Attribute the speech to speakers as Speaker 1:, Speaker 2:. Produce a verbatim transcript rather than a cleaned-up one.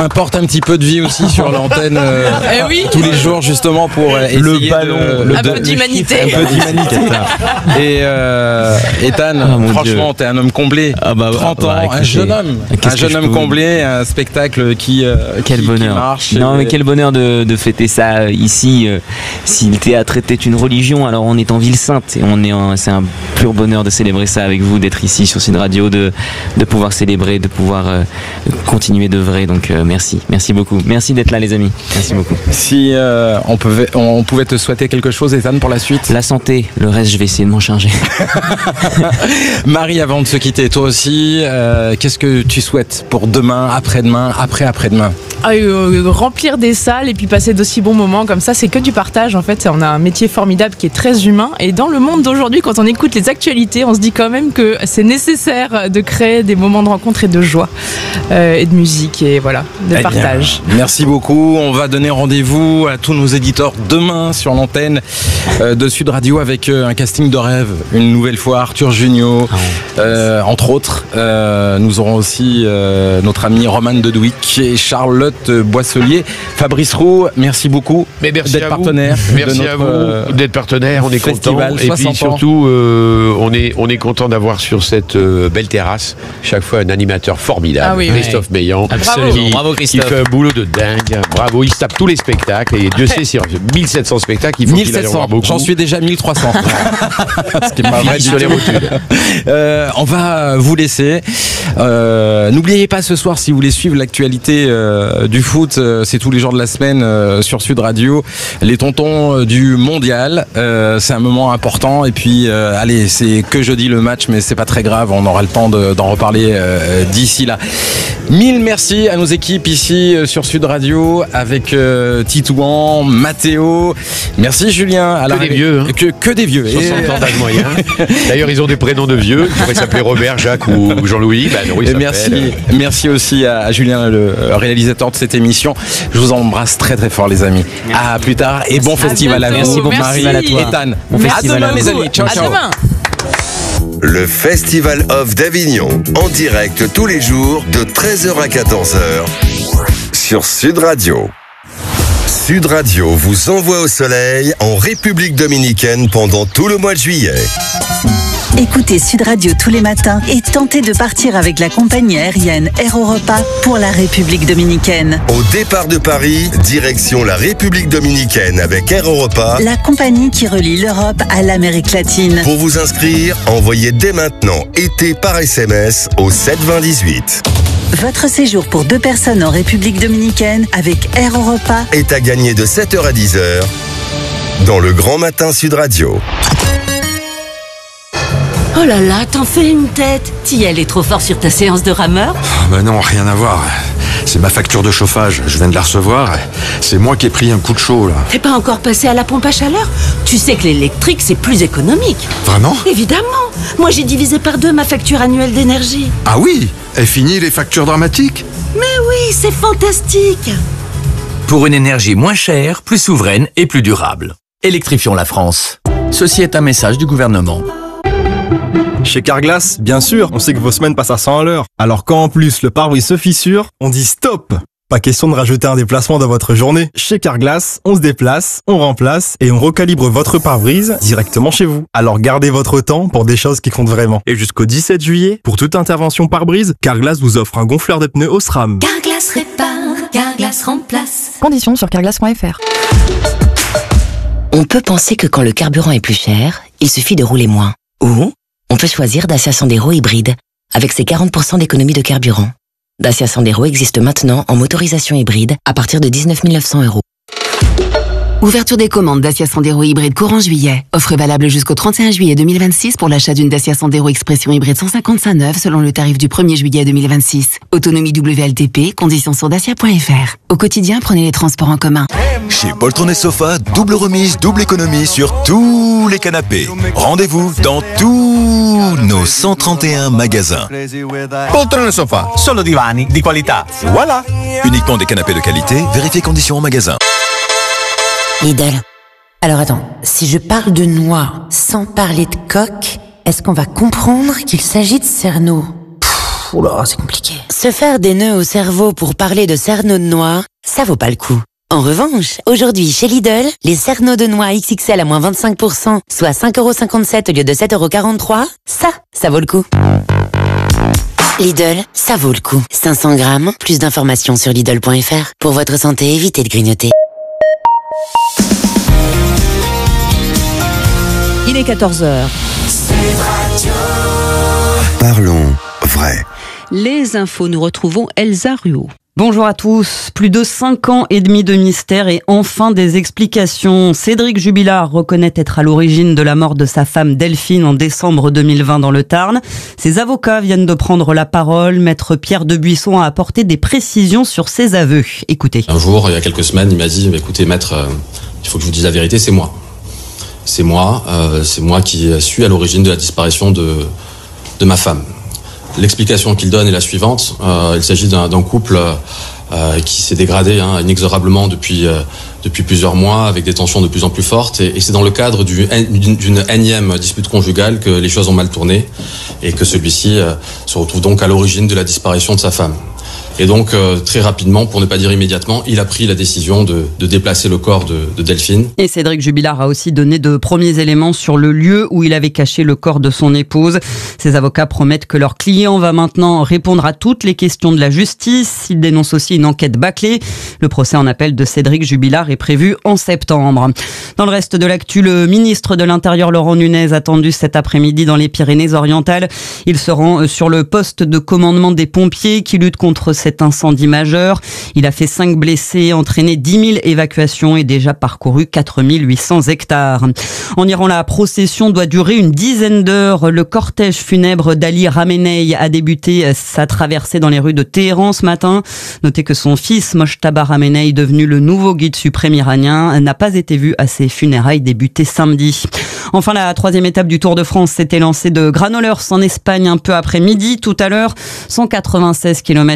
Speaker 1: m'apporte un petit peu de vie aussi sur l'antenne euh,
Speaker 2: eh oui.
Speaker 1: tous les jours justement pour essayer
Speaker 3: le ballon,
Speaker 1: de,
Speaker 3: le
Speaker 2: un
Speaker 1: de,
Speaker 2: peu d'humanité.
Speaker 1: Un peu d'humanité. Et euh, Ethan,
Speaker 3: oh,
Speaker 1: franchement, t'es un homme comblé.
Speaker 3: Ah bah,
Speaker 1: trente
Speaker 3: bah,
Speaker 1: ans,
Speaker 3: écoutez,
Speaker 1: un jeune homme, un jeune homme comblé, un spectacle qui euh,
Speaker 3: quel
Speaker 1: qui,
Speaker 3: bonheur.
Speaker 1: Qui marche.
Speaker 3: Non
Speaker 1: et...
Speaker 3: mais quel bonheur de, de fêter ça ici. Euh, si le théâtre était une religion, alors on est en ville sainte et on est en, c'est un pur bonheur de célébrer ça avec vous, d'être ici sur Sud Radio, de de pouvoir célébrer, de pouvoir euh, continuer d'œuvrer. Donc euh, merci, merci beaucoup, merci d'être là les amis, merci beaucoup.
Speaker 1: Si euh, on pouvait on pouvait te souhaiter quelque chose, Ethan, pour la suite.
Speaker 3: La santé, le reste je vais essayer de m'en charger.
Speaker 1: Marie, avant de se quitter, toi aussi, euh, qu'est-ce que tu souhaites pour demain, après-demain, après-après-demain?
Speaker 2: Ah, euh, remplir des salles et puis passer d'aussi bons moments comme ça, c'est que du partage en fait. On a un métier formidable qui est très humain et dans le monde d'aujourd'hui, quand on écoute les actualités, on se dit quand même que c'est nécessaire de créer des moments de rencontre et de joie euh, et de musique et voilà, de
Speaker 1: eh
Speaker 2: partage.
Speaker 1: Bien, merci beaucoup. On va donner rendez-vous à tous nos éditeurs demain sur l'antenne euh, de Sud Radio avec euh, un casting de rêve. Une nouvelle fois, Arthur Junio, euh, entre autres. Euh, nous aurons aussi euh, notre ami Roman Dedouic et Charlotte Boisselier. Fabrice Roux, merci beaucoup d'être partenaire.
Speaker 4: Merci
Speaker 1: de notre,
Speaker 4: à vous
Speaker 1: euh,
Speaker 4: d'être partenaire, on est content. Et puis surtout, euh, on est on est content d'avoir sur cette euh, belle terrasse chaque fois un animateur formidable,
Speaker 2: ah oui,
Speaker 4: Christophe
Speaker 2: oui.
Speaker 4: Meillan,
Speaker 3: Absolument.
Speaker 4: qui,
Speaker 3: Bravo Christophe.
Speaker 4: qui fait un boulot de dingue. Bravo, il se tape tous les spectacles et Dieu sait sur mille sept cents spectacles, il faut qu'il aille en voir beaucoup.
Speaker 1: J'en suis déjà mille trois cents. Ce qui est pas vrai
Speaker 4: sur les rotules.
Speaker 1: Euh, on va vous laisser. Euh, n'oubliez pas ce soir, si vous voulez suivre l'actualité euh, du foot, euh, c'est tous les jours de la semaine euh, sur Sud Radio, les tontons euh, du mondial. Euh, c'est un moment important. Et puis, euh, allez, c'est que jeudi le match, mais c'est pas très grave. On aura le temps de, d'en reparler euh, d'ici là. Mille merci à nos équipes ici euh, sur Sud Radio avec euh, Titouan, Mathéo. Merci Julien. À
Speaker 4: que
Speaker 1: la
Speaker 4: des vieux. Hein.
Speaker 1: Que, que des vieux.
Speaker 4: soixante ans d'âge moyen. D'ailleurs, ils ont des prénoms de vieux. Ils pourraient s'appeler Robert, Jacques ou Jean-Louis. Ben, oui,
Speaker 1: et merci, merci aussi à Julien, le réalisateur de cette émission. Je vous embrasse très très fort, les amis. Merci. À plus tard et bon
Speaker 2: à
Speaker 1: festival à vous.
Speaker 3: Merci beaucoup,
Speaker 1: Marie,
Speaker 3: à toi.
Speaker 1: Ethan.
Speaker 3: Bon
Speaker 1: à demain, les amis. Ciao, ciao.
Speaker 2: À demain.
Speaker 5: Le Festival of d'Avignon, en direct tous les jours de treize heures à quatorze heures sur Sud Radio. Sud Radio vous envoie au soleil en République dominicaine pendant tout le mois de juillet.
Speaker 6: Écoutez Sud Radio tous les matins et tentez de partir avec la compagnie aérienne Air Europa pour la République dominicaine.
Speaker 5: Au départ de Paris, direction la République dominicaine avec Air Europa,
Speaker 6: la compagnie qui relie l'Europe à l'Amérique latine.
Speaker 5: Pour vous inscrire, envoyez dès maintenant été par S M S au sept vingt dix-huit.
Speaker 6: Votre séjour pour deux personnes en République dominicaine avec Air Europa
Speaker 5: est à gagner de sept heures à dix heures dans le Grand Matin Sud Radio.
Speaker 7: Oh là là, t'en fais une tête. T'y allais trop fort sur ta séance de rameur?
Speaker 8: Oh ben non, rien à voir. C'est ma facture de chauffage, je viens de la recevoir. C'est moi qui ai pris un coup de chaud, là.
Speaker 7: T'es pas encore passé à la pompe à chaleur? Tu sais que l'électrique, c'est plus économique.
Speaker 8: Vraiment?
Speaker 7: Évidemment. Moi, j'ai divisé par deux ma facture annuelle d'énergie.
Speaker 8: Ah oui? Et fini les factures dramatiques?
Speaker 7: Mais oui, c'est fantastique.
Speaker 9: Pour une énergie moins chère, plus souveraine et plus durable. Électrifions la France. Ceci est un message du gouvernement.
Speaker 10: Chez Carglass, bien sûr, on sait que vos semaines passent à cent à l'heure. Alors quand en plus le pare-brise se fissure, on dit stop! Pas question de rajouter un déplacement dans votre journée. Chez Carglass, on se déplace, on remplace et on recalibre votre pare-brise directement chez vous. Alors gardez votre temps pour des choses qui comptent vraiment. Et jusqu'au dix-sept juillet, pour toute intervention pare-brise, Carglass vous offre un gonfleur de pneus Osram.
Speaker 11: Carglass répare, Carglass remplace.
Speaker 12: Conditions sur carglass point f r.
Speaker 13: On peut penser que quand le carburant est plus cher, il suffit de rouler moins. Ou on peut choisir Dacia Sandero hybride, avec ses quarante pour cent d'économie de carburant. Dacia Sandero existe maintenant en motorisation hybride à partir de dix-neuf mille neuf cents euros.
Speaker 14: Ouverture des commandes Dacia Sandero hybride courant juillet. Offre valable jusqu'au trente et un juillet deux mille vingt-six pour l'achat d'une Dacia Sandero Expression hybride cent cinquante-cinq neuve selon le tarif du premier juillet deux mille vingt-six. Autonomie W L T P, conditions sur dacia point f r. Au quotidien, prenez les transports en commun.
Speaker 15: Chez Poltron Sofa, double remise, double économie sur tous les canapés. Rendez-vous dans tous nos cent trente et un magasins.
Speaker 16: Poltron Sofa, solo divani di qualità. Voilà.
Speaker 15: Uniquement des canapés de qualité, vérifiez conditions en magasin.
Speaker 17: Lidl. Alors attends, si je parle de noix sans parler de coque, est-ce qu'on va comprendre qu'il s'agit de cerneau? Pff, oula, c'est compliqué.
Speaker 13: Se faire des nœuds au cerveau pour parler de cerneaux de noix, ça vaut pas le coup. En revanche, aujourd'hui chez Lidl, les cerneaux de noix X X L à moins vingt-cinq pour cent, soit cinq euros cinquante-sept au lieu de sept euros quarante-trois, ça, ça vaut le coup. Lidl, ça vaut le coup. cinq cents grammes, plus d'informations sur Lidl point F R. Pour votre santé, évitez de grignoter.
Speaker 12: Il est quatorze heures.
Speaker 5: Parlons vrai.
Speaker 12: Les infos, nous retrouvons Elsa Ruot.
Speaker 18: Bonjour à tous. Plus de cinq ans et demi de mystère et enfin des explications. Cédric Jubilard reconnaît être à l'origine de la mort de sa femme Delphine en décembre deux mille vingt dans le Tarn. Ses avocats viennent de prendre la parole. Maître Pierre Debuisson a apporté des précisions sur ses aveux. Écoutez.
Speaker 19: Un jour, il y a quelques semaines, il m'a dit « Écoutez, maître, euh, il faut que je vous dise la vérité, c'est moi. C'est moi, euh, c'est moi qui suis à l'origine de la disparition de, de ma femme. » L'explication qu'il donne est la suivante. Euh, il s'agit d'un, d'un couple euh, qui s'est dégradé hein, inexorablement depuis, euh, depuis plusieurs mois, avec des tensions de plus en plus fortes. Et, et c'est dans le cadre du, d'une, d'une énième dispute conjugale que les choses ont mal tourné et que celui-ci euh, se retrouve donc à l'origine de la disparition de sa femme. Et donc, euh, très rapidement, pour ne pas dire immédiatement, il a pris la décision de, de déplacer le corps de, de Delphine.
Speaker 18: Et Cédric Jubilard a aussi donné de premiers éléments sur le lieu où il avait caché le corps de son épouse. Ses avocats promettent que leur client va maintenant répondre à toutes les questions de la justice. Il dénonce aussi une enquête bâclée. Le procès en appel de Cédric Jubilard est prévu en septembre. Dans le reste de l'actu, le ministre de l'Intérieur Laurent Nunez attendu cet après-midi dans les Pyrénées-Orientales. Il se rend sur le poste de commandement des pompiers qui luttent contre cet incendie majeur. Il a fait cinq blessés, entraîné dix mille évacuations et déjà parcouru quatre mille huit cents hectares. En Iran, la procession doit durer une dizaine d'heures. Le cortège funèbre d'Ali Khamenei a débuté sa traversée dans les rues de Téhéran ce matin. Notez que son fils, Mojtaba Khamenei, devenu le nouveau guide suprême iranien, n'a pas été vu à ses funérailles débutées samedi. Enfin, la troisième étape du Tour de France s'était lancée de Granollers en Espagne un peu après midi tout à l'heure. cent quatre-vingt-seize kilomètres